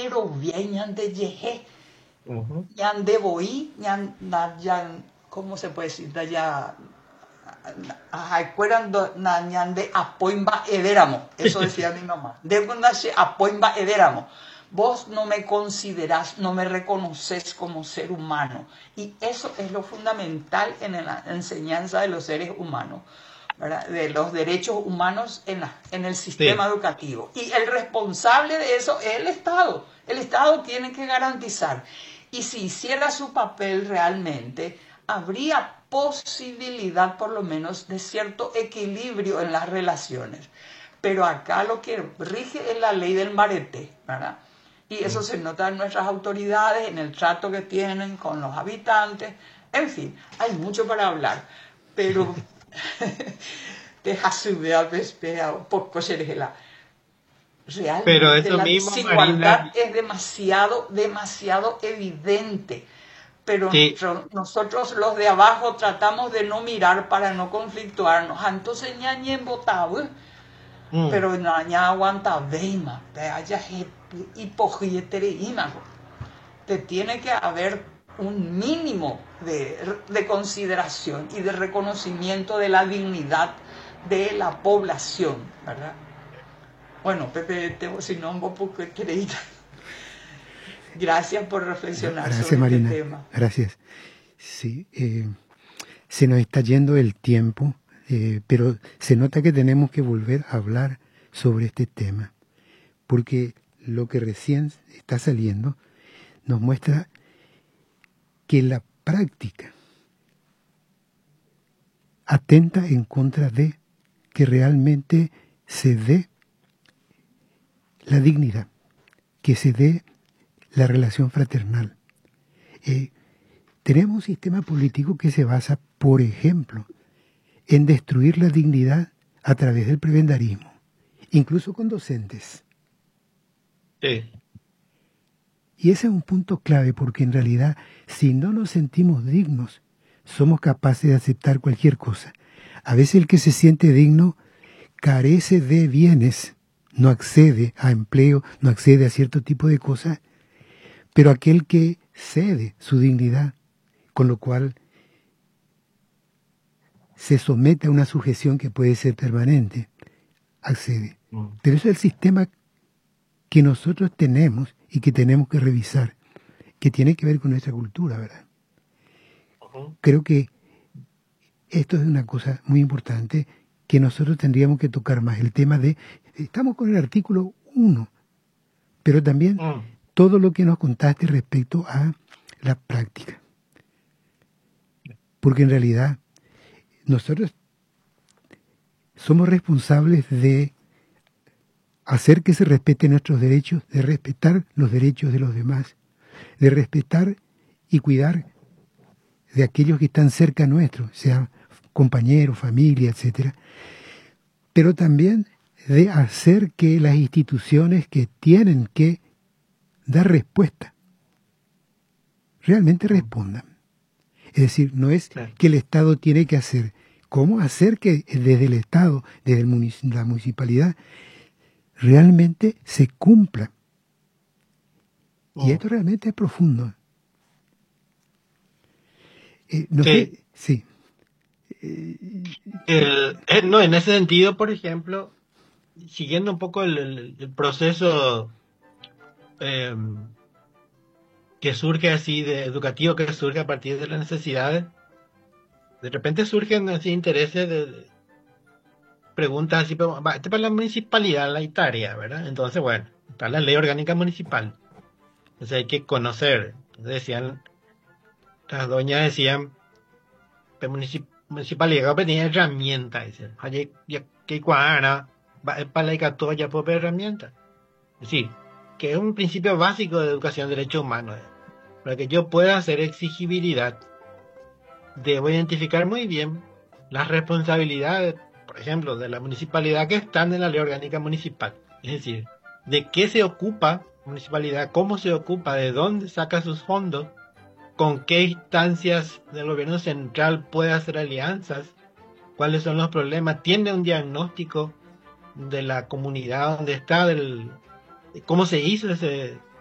ñero bien ñande yeje, Ujú. ñande boí, ñan, ¿cómo se puede decir? Ya, cuando ñande apoimba edéramo, eso decía mi mamá. De cuando se apoimba edéramo. Vos no me considerás, no me reconoces como ser humano. Y eso es lo fundamental en la enseñanza de los seres humanos, ¿verdad? De los derechos humanos en el sistema Sí. educativo. Y el responsable de eso es el Estado. El Estado tiene que garantizar. Y si hiciera su papel realmente, habría posibilidad por lo menos de cierto equilibrio en las relaciones. Pero acá lo que rige es la ley del marete, ¿verdad? Y eso se nota en nuestras autoridades, en el trato que tienen con los habitantes. En fin, hay mucho para hablar. Pero deja subir a poco sergela. Pero Realmente eso la mismo, Marina, desigualdad es demasiado evidente. Pero sí, nosotros los de abajo tratamos de no mirar para no conflictuarnos. Entonces ya ni en votado, mm, pero ya aguanta veima, haya hipogietereína. Te tiene que haber un mínimo de consideración y de reconocimiento de la dignidad de la población, ¿verdad? Bueno, Pepe, si no, vos porque queréis. Gracias por reflexionar Gracias, sobre este Marina. tema. Gracias. Sí, se nos está yendo el tiempo, pero se nota que tenemos que volver a hablar sobre este tema, porque lo que recién está saliendo nos muestra que la práctica atenta en contra de que realmente se dé la dignidad, que se dé la relación fraternal. Tenemos un sistema político que se basa, por ejemplo, en destruir la dignidad a través del prebendarismo, incluso con docentes. sí. Y ese es un punto clave porque en realidad, si no nos sentimos dignos, somos capaces de aceptar cualquier cosa. A veces el que se siente digno carece de bienes, no accede a empleo, no accede a cierto tipo de cosas, pero aquel que cede su dignidad, con lo cual se somete a una sujeción que puede ser permanente, accede. Pero eso es el sistema que nosotros tenemos y que tenemos que revisar, que tiene que ver con nuestra cultura, ¿verdad? Ujú. Creo que esto es una cosa muy importante que nosotros tendríamos que tocar más, el tema de, estamos con el artículo 1, pero también Mm, todo lo que nos contaste respecto a la práctica. Porque en realidad nosotros somos responsables de hacer que se respeten nuestros derechos, de respetar los derechos de los demás, de respetar y cuidar de aquellos que están cerca nuestro, sean compañeros, familia, etcétera, pero también de hacer que las instituciones que tienen que dar respuesta realmente respondan. Es decir, no es claro. que el Estado tiene que hacer, ¿cómo hacer que desde el Estado, desde la municipalidad, realmente se cumpla? Y Mm, esto realmente es profundo. No sí. sé, sí. No, en ese sentido, por ejemplo, siguiendo un poco el proceso eh, que surge así de educativo, que surge a partir de las necesidades, de repente surgen así intereses de preguntas así, pero, este para la municipalidad, la Italia, ¿verdad? Entonces, bueno, está la ley orgánica municipal. Entonces hay que conocer. Entonces decían, las doñas decían, municipalidad que tenía herramientas, dicen, oye, ya que cuadra, para la todo ya puede herramientas. Es decir, que es un principio básico de educación de derechos humanos. Para que yo pueda hacer exigibilidad, debo identificar muy bien las responsabilidades, por ejemplo, de la municipalidad que están en la ley orgánica municipal. Es decir, de qué se ocupa la municipalidad, cómo se ocupa, de dónde saca sus fondos, con qué instancias del gobierno central puede hacer alianzas, cuáles son los problemas, tiene un diagnóstico de la comunidad donde está, de cómo se hizo